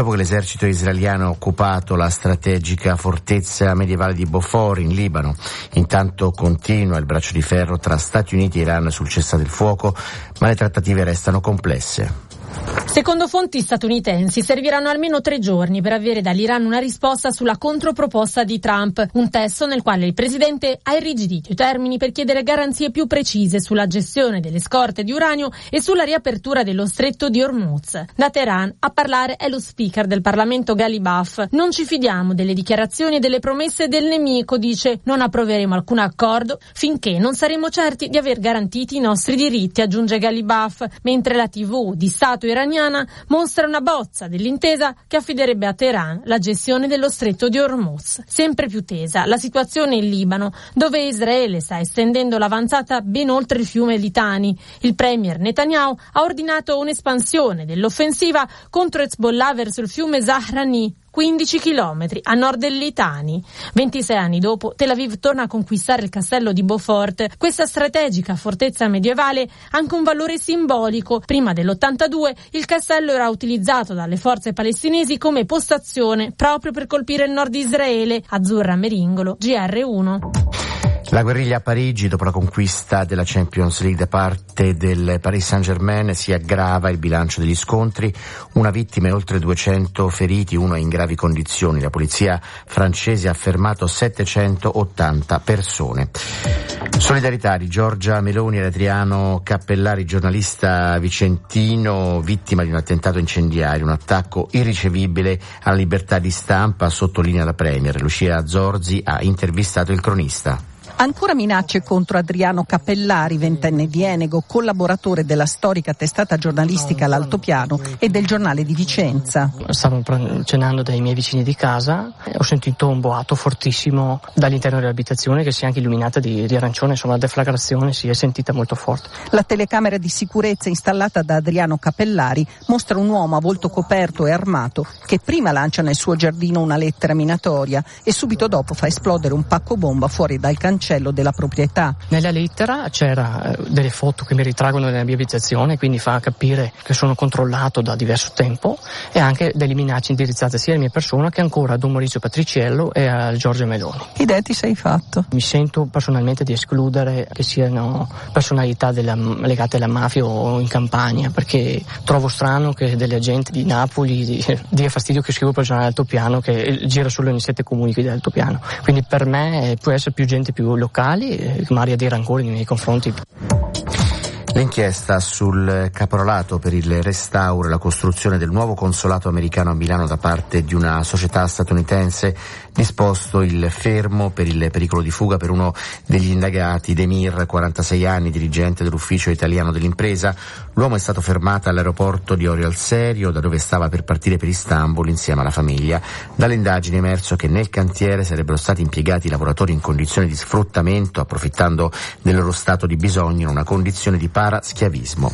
Dopo che l'esercito israeliano ha occupato la strategica fortezza medievale di Beaufort in Libano, intanto continua il braccio di ferro tra Stati Uniti e Iran sul cessate il fuoco, ma le trattative restano complesse. Secondo fonti statunitensi serviranno almeno 3 giorni per avere dall'Iran una risposta sulla controproposta di Trump, un testo nel quale il presidente ha irrigidito i termini per chiedere garanzie più precise sulla gestione delle scorte di uranio e sulla riapertura dello stretto di Hormuz. Da Teheran a parlare è lo speaker del Parlamento Ghalibaf. Non ci fidiamo delle dichiarazioni e delle promesse del nemico, dice. Non approveremo alcun accordo finché non saremo certi di aver garantiti i nostri diritti, aggiunge Ghalibaf, mentre la TV di Stato iraniana mostra una bozza dell'intesa che affiderebbe a Teheran la gestione dello stretto di Hormuz. Sempre più tesa la situazione in Libano, dove Israele sta estendendo l'avanzata ben oltre il fiume Litani. Il premier Netanyahu ha ordinato un'espansione dell'offensiva contro Hezbollah verso il fiume Zahrani, 15 chilometri a nord del Litani. 26 anni dopo, Tel Aviv torna a conquistare il castello di Beaufort. Questa strategica fortezza medievale ha anche un valore simbolico. Prima dell'82 il castello era utilizzato dalle forze palestinesi come postazione proprio per colpire il nord di Israele. Azzurra Meringolo, GR1. La guerriglia a Parigi, dopo la conquista della Champions League da parte del Paris Saint-Germain, si aggrava il bilancio degli scontri, una vittima e oltre 200 feriti, uno è in gravi condizioni. La polizia francese ha fermato 780 persone. Solidarietà di Giorgia Meloni e Adriano Cappellari, giornalista vicentino, vittima di un attentato incendiario, un attacco irricevibile alla libertà di stampa, sottolinea la Premier. Lucia Zorzi ha intervistato il cronista. Ancora minacce contro Adriano Cappellari, 20enne di Enego, collaboratore della storica testata giornalistica L'Altopiano e del giornale di Vicenza. Stavo cenando dai miei vicini di casa e ho sentito un boato fortissimo dall'interno dell'abitazione che si è anche illuminata di arancione, insomma la deflagrazione si è sentita molto forte. La telecamera di sicurezza installata da Adriano Cappellari mostra un uomo a volto coperto e armato che prima lancia nel suo giardino una lettera minatoria e subito dopo fa esplodere un pacco bomba fuori dal cancello della proprietà. Nella lettera c'era delle foto che mi ritraggono nella mia abitazione, quindi fa capire che sono controllato da diverso tempo, e anche delle minacce indirizzate sia alla mia persona che ancora a Don Maurizio Patriciello e a Giorgia Meloni. Che idee ti sei fatto? Mi sento personalmente di escludere che siano personalità legate alla mafia o in Campania, perché trovo strano che delle gente di Napoli dia fastidio che scrivo per il giornale Altopiano che gira solo nei 7 comuni qui dell'Altopiano. Quindi per me può essere più gente più locali, magari a dire ancora nei miei confronti. L'inchiesta sul caporalato per il restauro e la costruzione del nuovo consolato americano a Milano da parte di una società statunitense, disposto il fermo per il pericolo di fuga per uno degli indagati, Demir, 46 anni, dirigente dell'ufficio italiano dell'impresa. L'uomo è stato fermato all'aeroporto di Orio al Serio, da dove stava per partire per Istanbul insieme alla famiglia. Dalle indagini è emerso che nel cantiere sarebbero stati impiegati lavoratori in condizioni di sfruttamento, approfittando del loro stato di bisogno in una condizione di paraschiavismo.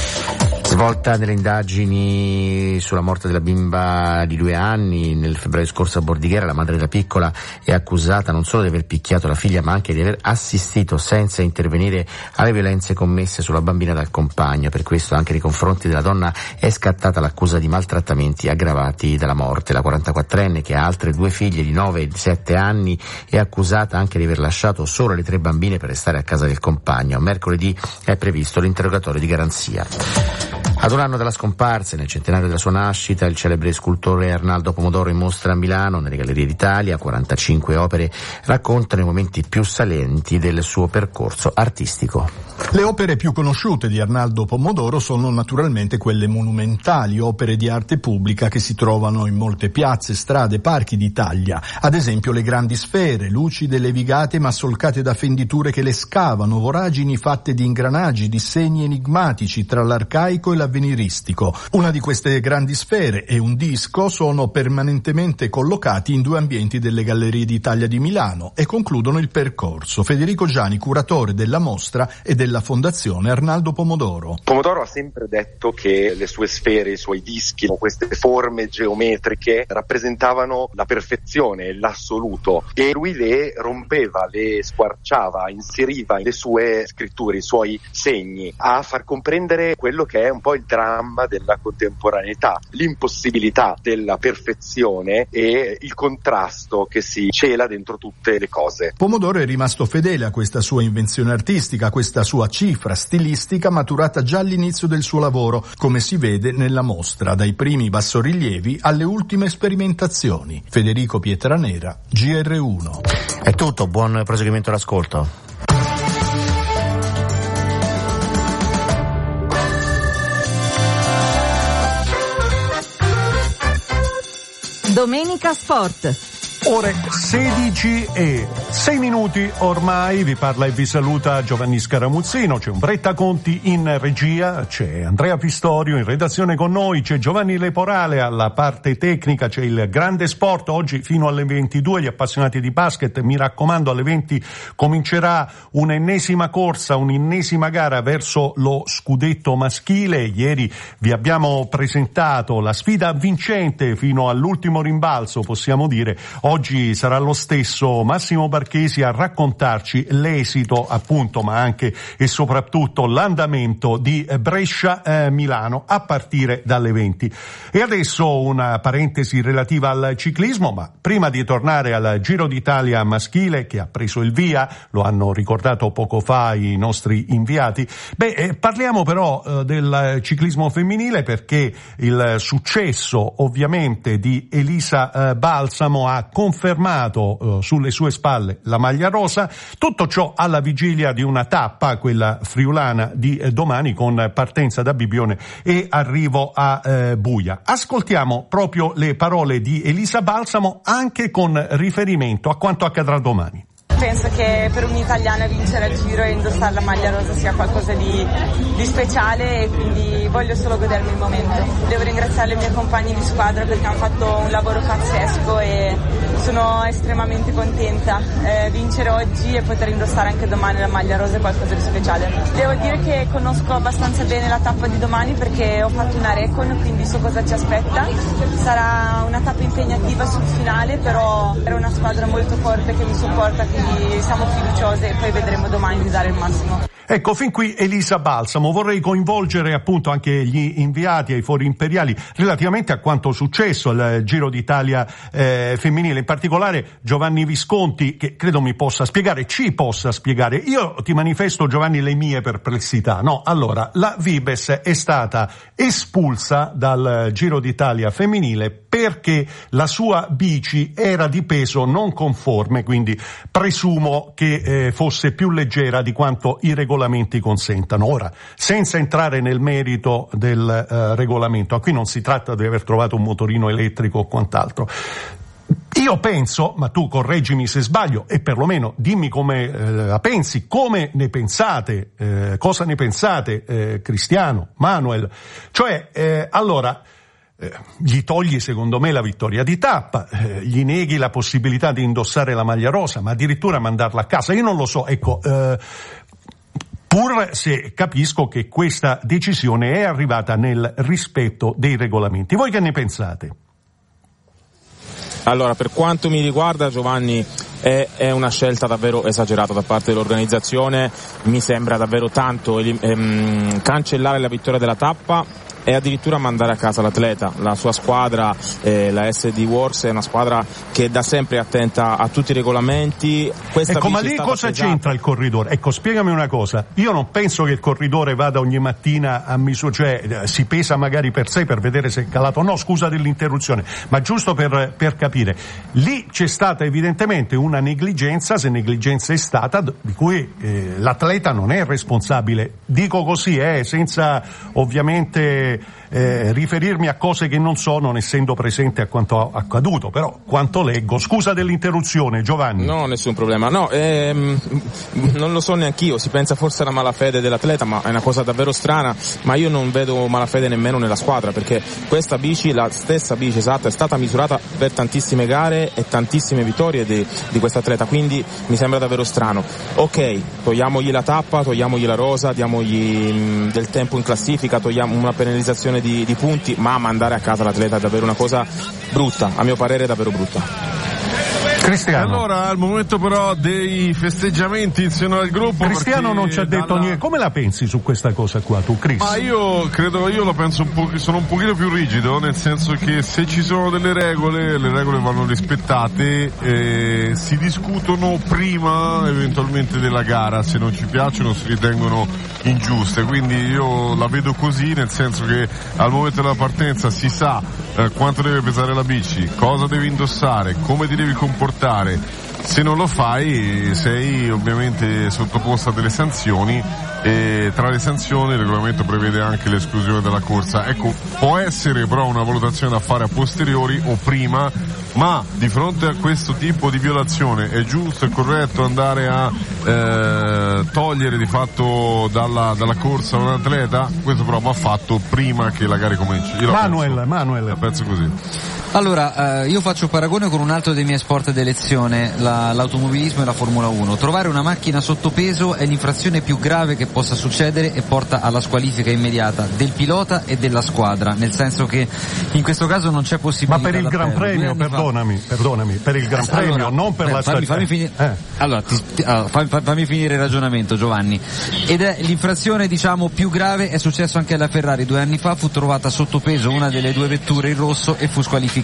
Svolta nelle indagini sulla morte della bimba di 2 anni, nel febbraio scorso a Bordighera, la madre della piccola è accusata non solo di aver picchiato la figlia, ma anche di aver assistito senza intervenire alle violenze commesse sulla bambina dal compagno. Per questo anche nei confronti della donna è scattata l'accusa di maltrattamenti aggravati dalla morte. La 44enne, che ha altre 2 figlie di 9 e 7 anni, è accusata anche di aver lasciato solo le 3 bambine per restare a casa del compagno. Mercoledì è previsto l'interrogatorio di garanzia. Ad un anno dalla scomparsa e nel centenario della sua nascita, il celebre scultore Arnaldo Pomodoro in mostra a Milano, nelle Gallerie d'Italia. 45 opere raccontano i momenti più salienti del suo percorso artistico. Le opere più conosciute di Arnaldo Pomodoro sono naturalmente quelle monumentali, opere di arte pubblica che si trovano in molte piazze, strade, parchi d'Italia. Ad esempio le grandi sfere, lucide, levigate ma solcate da fenditure che le scavano, voragini fatte di ingranaggi, di segni enigmatici tra l'arcaico e l'avveniristico. Una di queste grandi sfere e un disco sono permanentemente collocati in 2 ambienti delle Gallerie d'Italia di Milano e concludono il percorso. Federico Giani, curatore della mostra e della Fondazione Arnaldo Pomodoro. Pomodoro ha sempre detto che le sue sfere, i suoi dischi, queste forme geometriche rappresentavano la perfezione, l'assoluto, e lui le rompeva, le squarciava, inseriva le sue scritture, i suoi segni, a far comprendere quello che è un po' il il dramma della contemporaneità, l'impossibilità della perfezione e il contrasto che si cela dentro tutte le cose. Pomodoro è rimasto fedele a questa sua invenzione artistica, a questa sua cifra stilistica maturata già all'inizio del suo lavoro, come si vede nella mostra, dai primi bassorilievi alle ultime sperimentazioni. Federico Pietranera, GR1. È tutto, buon proseguimento all'ascolto. Domenica Sport. Ore 16:06 ormai, vi parla e vi saluta Giovanni Scaramuzzino, c'è Umbretta Conti in regia, c'è Andrea Pistorio in redazione con noi, c'è Giovanni Leporale alla parte tecnica, c'è il Grande Sport, oggi fino alle 22 gli appassionati di basket, mi raccomando alle 20 comincerà un'ennesima corsa, un'ennesima gara verso lo scudetto maschile, ieri vi abbiamo presentato la sfida vincente fino all'ultimo rimbalzo, possiamo dire. Oggi sarà lo stesso Massimo Barchesi a raccontarci l'esito appunto, ma anche e soprattutto l'andamento di Brescia-Milano a partire dalle 20. E adesso una parentesi relativa al ciclismo, ma prima di tornare al Giro d'Italia maschile che ha preso il via, lo hanno ricordato poco fa i nostri inviati, parliamo però del ciclismo femminile, perché il successo ovviamente di Elisa Balsamo ha confermato sulle sue spalle la maglia rosa, tutto ciò alla vigilia di una tappa, quella friulana di domani, con partenza da Bibbione e arrivo a Buia. Ascoltiamo proprio le parole di Elisa Balsamo anche con riferimento a quanto accadrà domani. Penso che per un'italiana vincere il Giro e indossare la maglia rosa sia qualcosa di speciale e quindi voglio solo godermi il momento. Devo ringraziare le mie compagne di squadra perché hanno fatto un lavoro pazzesco e sono estremamente contenta. Vincere oggi e poter indossare anche domani la maglia rosa è qualcosa di speciale. Devo dire che conosco abbastanza bene la tappa di domani perché ho fatto una recon, quindi so cosa ci aspetta. Sarà una tappa impegnativa sul finale, però era una squadra molto forte che mi supporta, quindi siamo fiduciose e poi vedremo domani di dare il massimo. Ecco, fin qui Elisa Balsamo. Vorrei coinvolgere appunto anche gli inviati ai fori imperiali relativamente a quanto successo al Giro d'Italia femminile, in particolare Giovanni Visconti, che credo ci possa spiegare. Io ti manifesto, Giovanni, le mie perplessità. No, allora, la Vibes è stata espulsa dal Giro d'Italia femminile perché la sua bici era di peso non conforme, quindi presumo che fosse più leggera di quanto i regolamenti consentano. Ora, senza entrare nel merito del regolamento, qui non si tratta di aver trovato un motorino elettrico o quant'altro. Io penso, ma tu correggimi se sbaglio e perlomeno dimmi come la pensi, come ne pensate, cosa ne pensate, Cristiano, Manuel, cioè allora gli togli secondo me la vittoria di tappa, gli neghi la possibilità di indossare la maglia rosa, ma addirittura mandarla a casa, io non lo so, ecco, pur se capisco che questa decisione è arrivata nel rispetto dei regolamenti. Voi che ne pensate? Allora, per quanto mi riguarda, Giovanni, è una scelta davvero esagerata da parte dell'organizzazione. Mi sembra davvero tanto cancellare la vittoria della tappa e addirittura mandare a casa l'atleta. La sua squadra, la SD Wars, è una squadra che da sempre è attenta a tutti i regolamenti. Ecco, ma lì cosa c'entra il corridore? Ecco, spiegami una cosa. Io non penso che il corridore vada ogni mattina a cioè si pesa magari per sé per vedere se è calato o no, scusa dell'interruzione, ma giusto per capire. Lì c'è stata evidentemente una negligenza, se negligenza è stata, di cui l'atleta non è responsabile. Dico così, senza ovviamente riferirmi a cose che non so, non essendo presente a quanto accaduto, però quanto leggo. Scusa dell'interruzione, Giovanni. No, nessun problema. No, non lo so neanch'io, si pensa forse alla malafede dell'atleta, ma è una cosa davvero strana, ma io non vedo malafede nemmeno nella squadra, perché questa bici, la stessa bici esatta, è stata misurata per tantissime gare e tantissime vittorie di questa atleta, quindi mi sembra davvero strano. Ok, togliamogli la tappa, togliamogli la rosa, diamogli del tempo in classifica, togliamo una penalizzazione di punti, ma mandare a casa l'atleta è davvero una cosa brutta, a mio parere è davvero brutta. Cristiano. Allora, al momento però dei festeggiamenti insieme al gruppo. Cristiano non ci ha detto niente. Come la pensi su questa cosa qua, tu, Chris? Ma io la penso un po', sono un pochino più rigido, nel senso che se ci sono delle regole, le regole vanno rispettate, si discutono prima eventualmente della gara, se non ci piacciono si ritengono ingiuste, quindi io la vedo così, nel senso che al momento della partenza si sa quanto deve pesare la bici, cosa devi indossare, come ti devi comportare. Se non lo fai sei ovviamente sottoposto a delle sanzioni, e tra le sanzioni il regolamento prevede anche l'esclusione dalla corsa. Ecco, può essere però una valutazione da fare a posteriori o prima, ma di fronte a questo tipo di violazione è giusto e corretto andare a togliere di fatto dalla corsa un atleta? Questo però va fatto prima che la gara cominci. Manuel. Penso così. Allora, io faccio paragone con un altro dei miei sport d'elezione, l'automobilismo e la Formula 1. Trovare una macchina sottopeso è l'infrazione più grave che possa succedere e porta alla squalifica immediata del pilota e della squadra, nel senso che in questo caso non c'è possibilità. Ma per il Gran Premio, perdonami, per il Gran Premio, non per la stagione. Fammi finire il ragionamento, Giovanni. Ed è l'infrazione, diciamo, più grave, è successo anche alla Ferrari 2 anni fa, fu trovata sottopeso una delle due vetture in rosso e fu squalificata.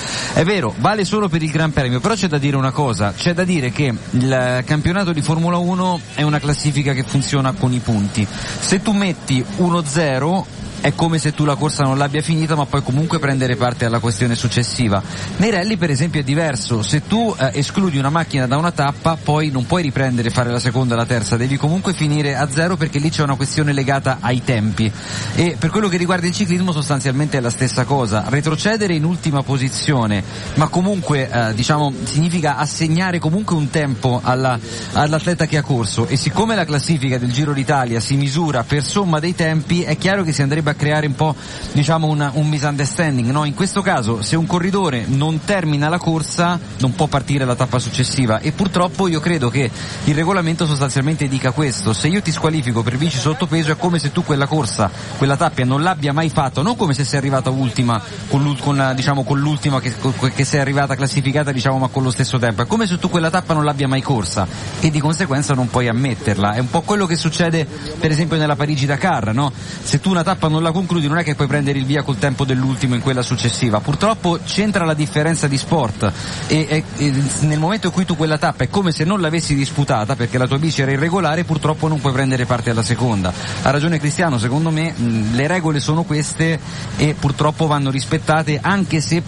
È vero, vale solo per il Gran Premio, però c'è da dire una cosa, c'è da dire che il campionato di Formula 1 è una classifica che funziona con i punti. Se tu metti 1-0 è come se tu la corsa non l'abbia finita, ma puoi comunque prendere parte alla questione successiva. Nei rally per esempio è diverso, se tu escludi una macchina da una tappa poi non puoi riprendere, fare la seconda e la terza, devi comunque finire a zero, perché lì c'è una questione legata ai tempi. E per quello che riguarda il ciclismo sostanzialmente è la stessa cosa, retrocedere in ultima posizione ma comunque diciamo significa assegnare comunque un tempo all'atleta che ha corso, e siccome la classifica del Giro d'Italia si misura per somma dei tempi, è chiaro che si andrebbe a creare un po', diciamo, un misunderstanding, no? In questo caso se un corridore non termina la corsa non può partire la tappa successiva, e purtroppo io credo che il regolamento sostanzialmente dica questo: se io ti squalifico per bici sottopeso è come se tu quella corsa, quella tappa non l'abbia mai fatto, non come se sei arrivata ultima con l'ultima che sei arrivata classificata, diciamo, ma con lo stesso tempo, è come se tu quella tappa non l'abbia mai corsa e di conseguenza non puoi ammetterla. È un po' quello che succede per esempio nella Parigi-Dakar, no? Se tu una tappa non la concludi non è che puoi prendere il via col tempo dell'ultimo in quella successiva. Purtroppo c'entra la differenza di sport e nel momento in cui tu quella tappa è come se non l'avessi disputata perché la tua bici era irregolare, purtroppo non puoi prendere parte alla seconda. Ha ragione Cristiano, secondo me le regole sono queste e purtroppo vanno rispettate, anche se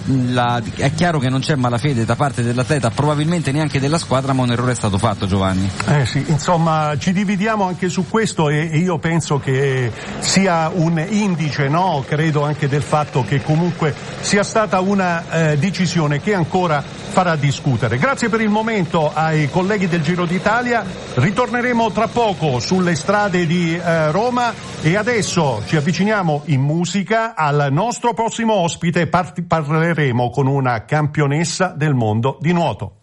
è chiaro che non c'è malafede da parte dell'atleta, probabilmente neanche della squadra, ma un errore è stato fatto, Giovanni. Sì, insomma ci dividiamo anche su questo e io penso che sia un indice, no? Credo anche del fatto che comunque sia stata una decisione che ancora farà discutere. Grazie per il momento ai colleghi del Giro d'Italia, ritorneremo tra poco sulle strade di Roma e adesso ci avviciniamo in musica al nostro prossimo ospite, parleremo con una campionessa del mondo di nuoto.